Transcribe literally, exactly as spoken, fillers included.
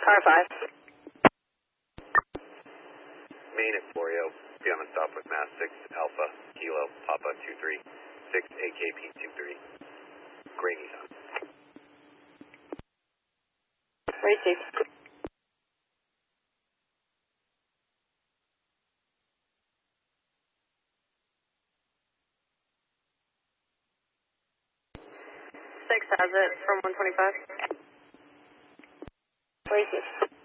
R five. Main at Florio, be on the stop with Mass six Alpha, Kilo, Papa two three, six A K P two three. Gray Nissan. Receive. Six has it from one twenty-five. Receive.